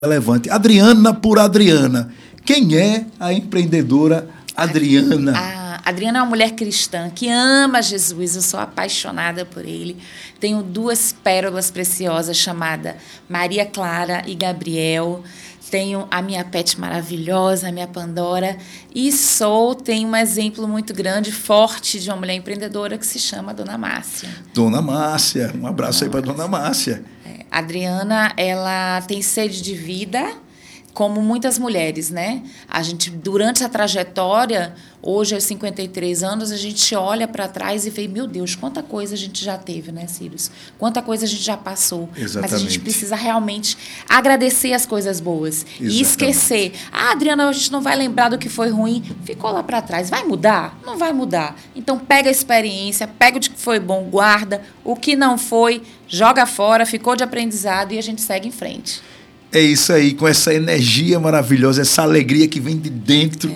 relevante. Adriana por Adriana. Quem é a empreendedora Adriana? A Adriana é uma mulher cristã que ama Jesus, eu sou apaixonada por ele. Tenho duas pérolas preciosas chamadas Maria Clara e Gabriel. Tenho a minha pet maravilhosa, a minha Pandora. E tenho um exemplo muito grande, forte, de uma mulher empreendedora que se chama Dona Márcia. Dona Márcia, um abraço aí para Dona Márcia. A Adriana, ela tem sede de vida, como muitas mulheres, né? A gente, durante a trajetória, hoje aos 53 anos, a gente olha para trás e vê, meu Deus, quanta coisa a gente já teve, né, Círios? Quanta coisa a gente já passou. Exatamente. Mas a gente precisa realmente agradecer as coisas boas. Exatamente. E esquecer. Adriana, a gente não vai lembrar do que foi ruim. Ficou lá para trás. Vai mudar? Não vai mudar. Então, pega a experiência, pega o que foi bom, guarda. O que não foi, joga fora, ficou de aprendizado e a gente segue em frente. É isso aí, com essa energia maravilhosa, essa alegria que vem de dentro.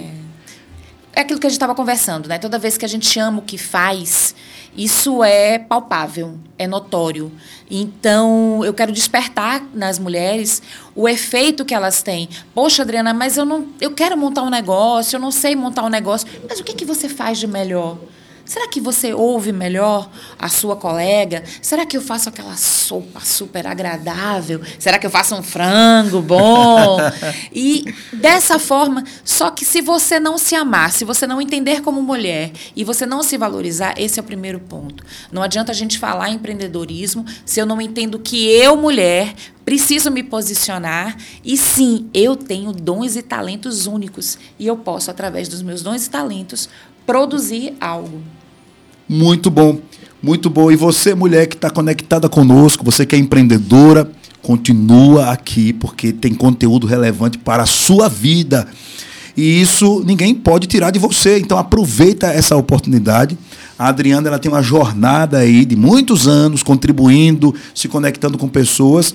É aquilo que a gente estava conversando, né? Toda vez que a gente ama o que faz, isso é palpável, é notório. Então, eu quero despertar nas mulheres o efeito que elas têm. Poxa, Adriana, mas eu quero montar um negócio, eu não sei montar um negócio. Mas o que você faz de melhor? Será que você ouve melhor a sua colega? Será que eu faço aquela sopa super agradável? Será que eu faço um frango bom? E dessa forma, só que se você não se amar, se você não entender como mulher e você não se valorizar, esse é o primeiro ponto. Não adianta a gente falar em empreendedorismo se eu não entendo que eu, mulher, preciso me posicionar e sim, eu tenho dons e talentos únicos e eu posso, através dos meus dons e talentos, produzir algo. Muito bom, muito bom. E você, mulher que está conectada conosco, você que é empreendedora, continua aqui, porque tem conteúdo relevante para a sua vida. E isso ninguém pode tirar de você. Então aproveita essa oportunidade. A Adriana, ela tem uma jornada aí de muitos anos contribuindo, se conectando com pessoas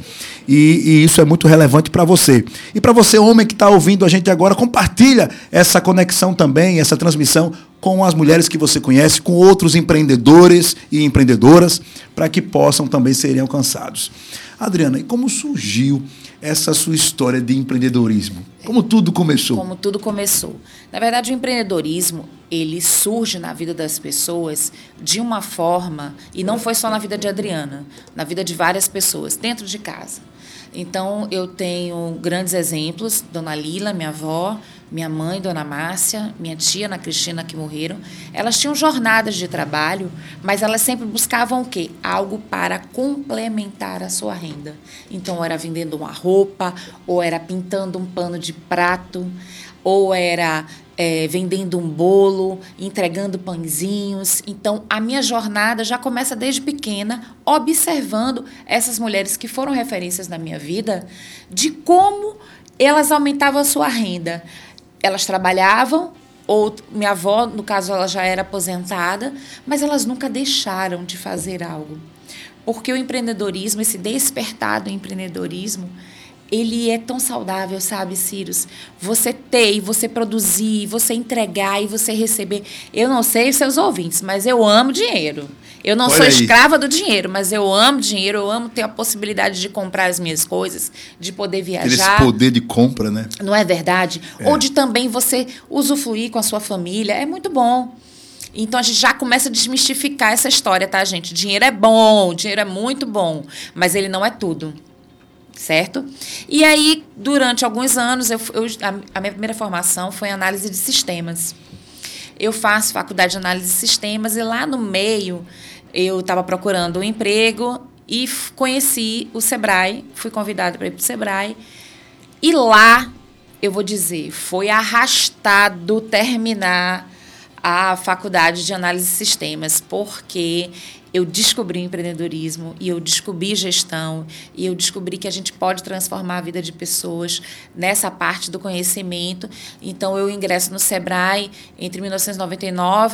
e isso é muito relevante para você. E para você, homem que está ouvindo a gente agora, compartilha essa conexão também, essa transmissão com as mulheres que você conhece, com outros empreendedores e empreendedoras, para que possam também serem alcançados. Adriana, e como surgiu essa sua história de empreendedorismo? Como tudo começou? Como tudo começou. Na verdade, o empreendedorismo, ele surge na vida das pessoas de uma forma, e não foi só na vida de Adriana, na vida de várias pessoas, dentro de casa. Então, eu tenho grandes exemplos, Dona Lila, minha avó, minha mãe, Dona Márcia, minha tia, Ana Cristina, que morreram. Elas tinham jornadas de trabalho, mas elas sempre buscavam o quê? Algo para complementar a sua renda. Então, ou era vendendo uma roupa, ou era pintando um pano de prato, ou era vendendo um bolo, entregando pãezinhos. Então, a minha jornada já começa desde pequena, observando essas mulheres que foram referências na minha vida, de como elas aumentavam a sua renda. Elas trabalhavam, ou minha avó, no caso, ela já era aposentada, mas elas nunca deixaram de fazer algo. Porque o empreendedorismo, esse despertar do empreendedorismo, ele é tão saudável, sabe, Círios? Você ter, e você produzir, você entregar e você receber. Eu não sei os seus ouvintes, mas eu amo dinheiro. Eu não sou escrava do dinheiro, mas eu amo dinheiro, eu amo ter a possibilidade de comprar as minhas coisas, de poder viajar. Esse poder de compra, né? Não é verdade? Ou de também você usufruir com a sua família. É muito bom. Então, a gente já começa a desmistificar essa história, tá, gente? Dinheiro é bom, dinheiro é muito bom, mas ele não é tudo. Certo? E aí, durante alguns anos, a minha primeira formação foi em análise de sistemas. Eu faço faculdade de análise de sistemas e lá no meio eu estava procurando um emprego e conheci o Sebrae, fui convidada para ir para o Sebrae. E lá, eu vou dizer, foi arrastado terminar a faculdade de análise de sistemas, porque eu descobri o empreendedorismo e eu descobri gestão e eu descobri que a gente pode transformar a vida de pessoas nessa parte do conhecimento. Então, eu ingresso no Sebrae entre 1999,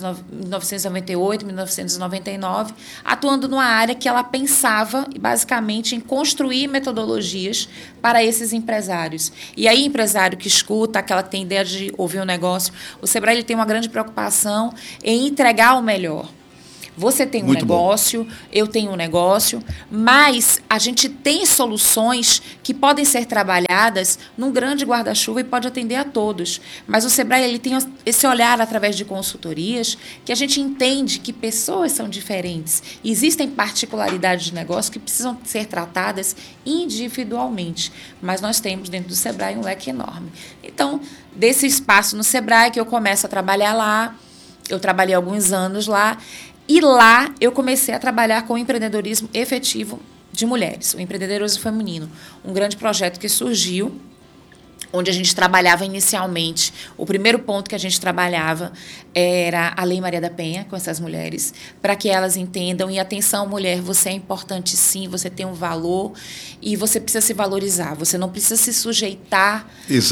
1998 e 1999, atuando numa área que ela pensava, basicamente, em construir metodologias para esses empresários. E aí, empresário que escuta, aquela que tem ideia de ouvir um negócio, o Sebrae ele tem uma grande preocupação em entregar o melhor. Você tem um Muito negócio, eu tenho um negócio, mas a gente tem soluções que podem ser trabalhadas num grande guarda-chuva e pode atender a todos. Mas o Sebrae ele tem esse olhar através de consultorias que a gente entende que pessoas são diferentes. Existem particularidades de negócio que precisam ser tratadas individualmente. Mas nós temos dentro do Sebrae um leque enorme. Então, desse espaço no Sebrae que eu começo a trabalhar lá, eu trabalhei alguns anos lá, e lá eu comecei a trabalhar com o empreendedorismo efetivo de mulheres, o empreendedorismo feminino, um grande projeto que surgiu, onde a gente trabalhava inicialmente. O primeiro ponto que a gente trabalhava era a Lei Maria da Penha com essas mulheres, para que elas entendam, e atenção, mulher, você é importante sim, você tem um valor e você precisa se valorizar, você não precisa se sujeitar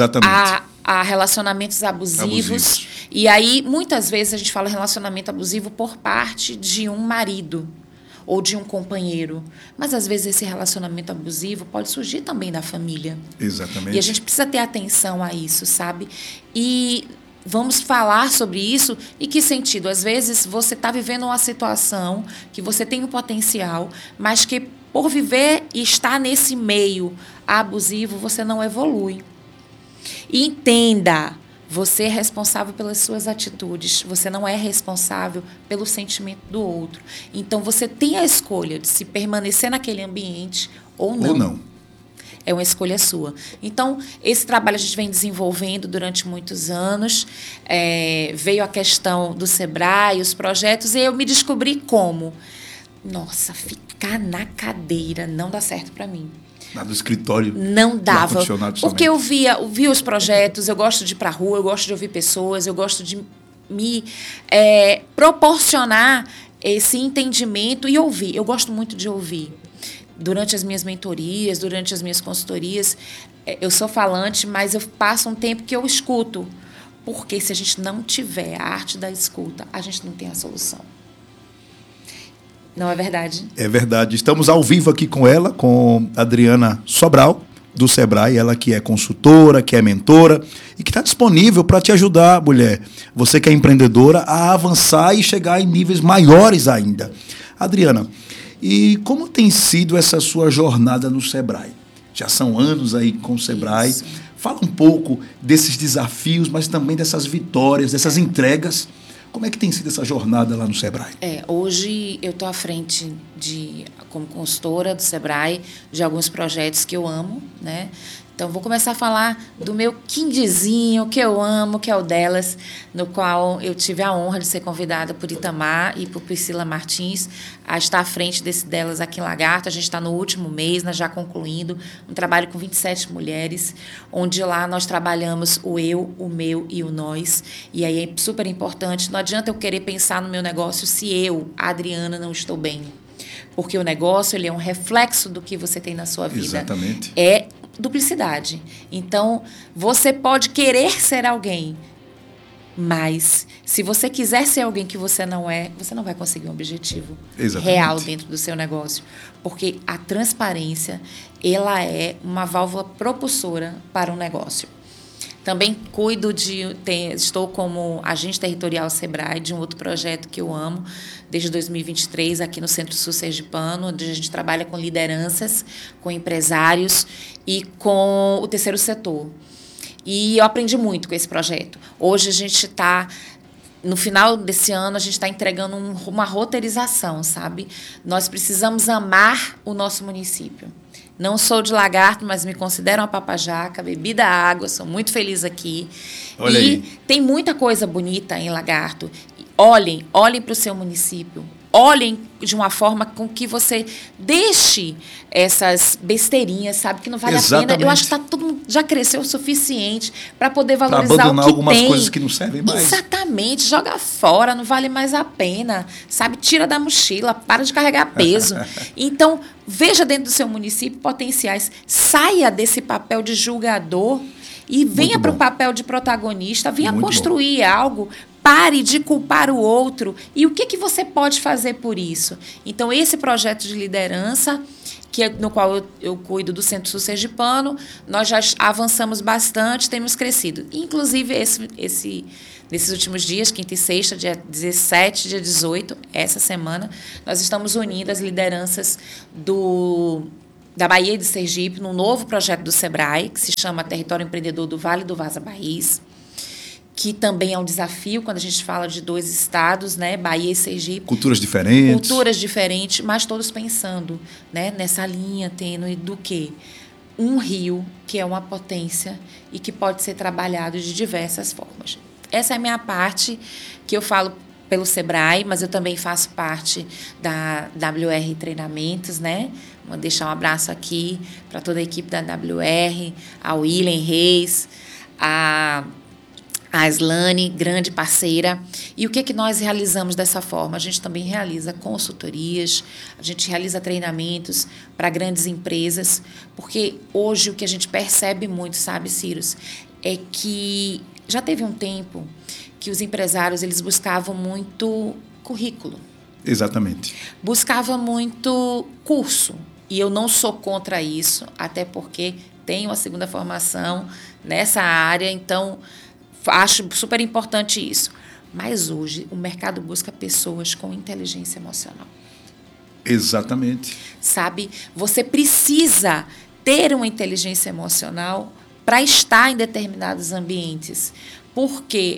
a relacionamentos abusivos. E aí, muitas vezes, a gente fala relacionamento abusivo por parte de um marido ou de um companheiro. Mas, às vezes, esse relacionamento abusivo pode surgir também da família. Exatamente. E a gente precisa ter atenção a isso, sabe? E vamos falar sobre isso. Em que sentido? Às vezes, você está vivendo uma situação que você tem um potencial, mas que, por viver e estar nesse meio abusivo, você não evolui. E entenda, você é responsável pelas suas atitudes, você não é responsável pelo sentimento do outro. Então, você tem a escolha de se permanecer naquele ambiente ou não. Ou não. É uma escolha sua. Então, esse trabalho a gente vem desenvolvendo durante muitos anos. Veio a questão do Sebrae, os projetos, e eu me descobri como. Nossa, ficar na cadeira não dá certo para mim. Do escritório. Não dava. Porque eu via os projetos, eu gosto de ir para a rua, eu gosto de ouvir pessoas, eu gosto de me proporcionar esse entendimento e ouvir. Eu gosto muito de ouvir. Durante as minhas mentorias, durante as minhas consultorias, eu sou falante, mas eu passo um tempo que eu escuto. Porque se a gente não tiver a arte da escuta, a gente não tem a solução. Não é verdade? É verdade. Estamos ao vivo aqui com ela, com Adriana Sobral, do Sebrae, ela que é consultora, que é mentora e que está disponível para te ajudar, mulher. Você que é empreendedora, a avançar e chegar em níveis maiores ainda. Adriana, e como tem sido essa sua jornada no Sebrae? Já são anos aí com o Sebrae. Isso. Fala um pouco desses desafios, mas também dessas vitórias, dessas entregas. Como é que tem sido essa jornada lá no Sebrae? Hoje eu estou à frente, como consultora do Sebrae, de alguns projetos que eu amo, né? Então, vou começar a falar do meu quindizinho, que eu amo, que é o Delas, no qual eu tive a honra de ser convidada por Itamar e por Priscila Martins a estar à frente desse Delas aqui em Lagarto. A gente está no último mês, nós já concluindo um trabalho com 27 mulheres, onde lá nós trabalhamos o eu, o meu e o nós. E aí é super importante, não adianta eu querer pensar no meu negócio se eu, a Adriana, não estou bem. Porque o negócio ele é um reflexo do que você tem na sua vida. Exatamente. É duplicidade. Então, você pode querer ser alguém, mas se você quiser ser alguém que você não é, você não vai conseguir um objetivo real dentro do seu negócio. Porque a transparência, ela é uma válvula propulsora para um negócio. Também estou como agente territorial Sebrae de um outro projeto que eu amo, desde 2023, aqui no Centro-Sul Sergipano, onde a gente trabalha com lideranças, com empresários e com o terceiro setor. E eu aprendi muito com esse projeto. Hoje a gente está, no final desse ano, a gente está entregando uma roteirização, sabe? Nós precisamos amar o nosso município. Não sou de Lagarto, mas me considero uma papajaca, bebi da água, sou muito feliz aqui. Olha aí. Tem muita coisa bonita em Lagarto. Olhem para o seu município. Olhem de uma forma com que você deixe essas besteirinhas, sabe? Que não vale a pena. Eu acho que todo mundo já cresceu o suficiente para poder valorizar o que tem. Algumas coisas que não servem mais. Exatamente. Joga fora, não vale mais a pena. Sabe? Tira da mochila, para de carregar peso. Então, veja dentro do seu município potenciais. Saia desse papel de julgador e venha para o papel de protagonista. Venha construir algo. Pare de culpar o outro. E o que você pode fazer por isso? Então, esse projeto de liderança, no qual eu cuido do Centro-Sul Sergipano, nós já avançamos bastante, temos crescido. Inclusive, nesses últimos dias, quinta e sexta, dia 17, dia 18, essa semana, nós estamos unindo as lideranças da Bahia e de Sergipe num novo projeto do SEBRAE, que se chama Território Empreendedor do Vale do Vaza Barris, que também é um desafio quando a gente fala de 2 estados, né, Bahia e Sergipe. Culturas diferentes. Culturas diferentes, mas todos pensando, né, nessa linha tênue do quê? Um rio que é uma potência e que pode ser trabalhado de diversas formas. Essa é a minha parte, que eu falo pelo SEBRAE, mas eu também faço parte da WR Treinamentos, né? Vou deixar um abraço aqui para toda a equipe da WR, a William Reis, a Aslane, grande parceira. E o que nós realizamos dessa forma? A gente também realiza consultorias, a gente realiza treinamentos para grandes empresas, porque hoje o que a gente percebe muito, sabe, Cyrus, é que já teve um tempo que os empresários eles buscavam muito currículo. Exatamente. Buscava muito curso. E eu não sou contra isso, até porque tenho a segunda formação nessa área, então acho super importante isso. Mas hoje o mercado busca pessoas com inteligência emocional. Exatamente. Sabe? Você precisa ter uma inteligência emocional para estar em determinados ambientes, porque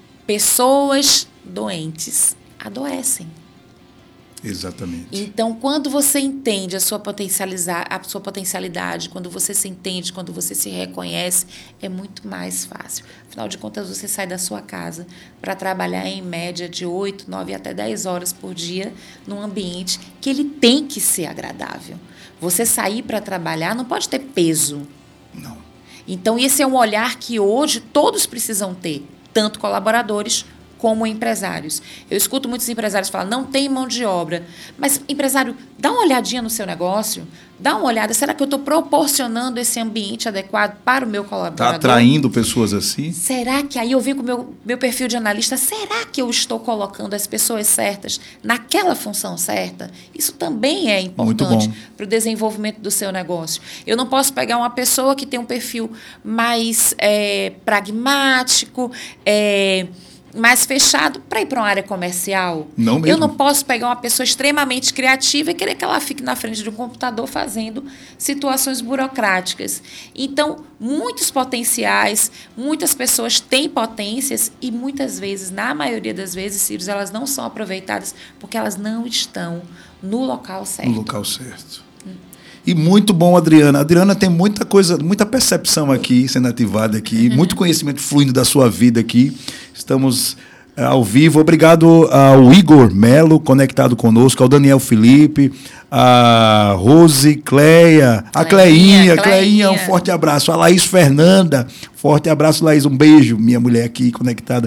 pessoas doentes adoecem. Exatamente. Então, quando você entende a sua potencialidade, quando você se entende, quando você se reconhece, é muito mais fácil. Afinal de contas, você sai da sua casa para trabalhar em média de 8, 9 até 10 horas por dia num ambiente que ele tem que ser agradável. Você sair para trabalhar não pode ter peso. Não. Então, esse é um olhar que hoje todos precisam ter, tanto colaboradores como empresários. Eu escuto muitos empresários falar, não tem mão de obra. Mas, empresário, dá uma olhadinha no seu negócio, dá uma olhada, será que eu estou proporcionando esse ambiente adequado para o meu colaborador? Está atraindo pessoas assim? Será que, aí eu vim com o meu perfil de analista, será que eu estou colocando as pessoas certas naquela função certa? Isso também é importante para o desenvolvimento do seu negócio. Eu não posso pegar uma pessoa que tem um perfil mais pragmático, mais fechado para ir para uma área comercial. Não mesmo. Eu não posso pegar uma pessoa extremamente criativa e querer que ela fique na frente de um computador fazendo situações burocráticas. Então, muitos potenciais, muitas pessoas têm potências e muitas vezes, na maioria das vezes, Cyrus, elas não são aproveitadas porque elas não estão no local certo. No local certo. E muito bom, Adriana. A Adriana tem muita coisa, muita percepção aqui, sendo ativada aqui, muito conhecimento fluindo da sua vida aqui. Estamos ao vivo. Obrigado ao Igor Melo, conectado conosco, ao Daniel Felipe, a Rose, Cleia, a Cleinha, um forte abraço. A Laís Fernanda, forte abraço, Laís, um beijo, minha mulher aqui conectada.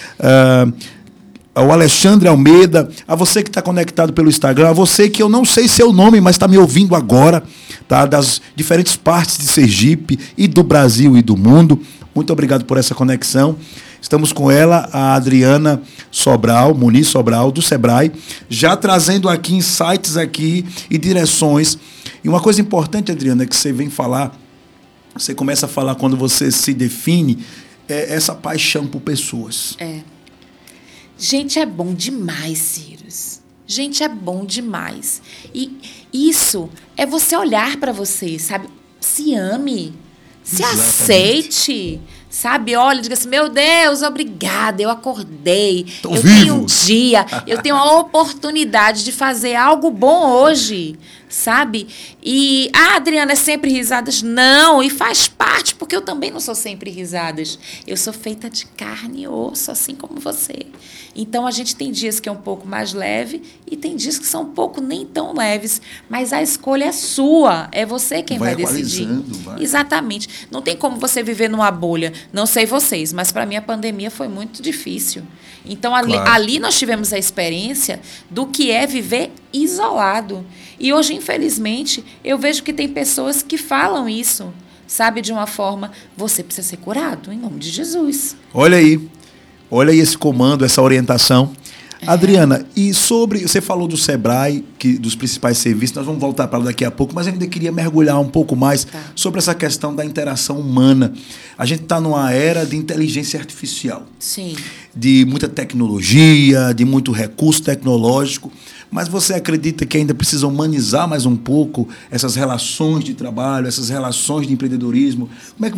Ao Alexandre Almeida, a você que está conectado pelo Instagram, a você que eu não sei seu nome, mas está me ouvindo agora, tá? Das diferentes partes de Sergipe e do Brasil e do mundo. Muito obrigado por essa conexão. Estamos com ela, a Adriana Sobral, Muniz Sobral, do SEBRAE, já trazendo aqui insights aqui e direções. E uma coisa importante, Adriana, que você vem falar, você começa a falar quando você se define, é essa paixão por pessoas. Gente, é bom demais, Cyrus. Gente, é bom demais. E isso é você olhar para você, sabe? Se ame, se aceite, sabe? Olha, diga assim, meu Deus, obrigada, eu acordei. Tô eu vivo. tenho um dia, eu tenho a oportunidade de fazer algo bom hoje, sabe? E a Adriana é sempre risadas? Não, e faz parte, porque eu também não sou sempre risadas. Eu sou feita de carne e osso, assim como você. Então, a gente tem dias que é um pouco mais leve e tem dias que são um pouco nem tão leves, mas a escolha é sua, é você quem vai decidir. Vai. Exatamente. Não tem como você viver numa bolha. Não sei vocês, mas para mim a pandemia foi muito difícil. Então, ali nós tivemos a experiência do que é viver isolado. E hoje, infelizmente, eu vejo que tem pessoas que falam isso, sabe, de uma forma, você precisa ser curado, em nome de Jesus. Olha aí esse comando, essa orientação. Adriana, e sobre, você falou do Sebrae, dos principais serviços, nós vamos voltar para lá daqui a pouco, mas eu ainda queria mergulhar um pouco mais sobre essa questão da interação humana. A gente está numa era de inteligência artificial. Sim. De muita tecnologia, de muito recurso tecnológico, mas você acredita que ainda precisa humanizar mais um pouco essas relações de trabalho, essas relações de empreendedorismo? Como é que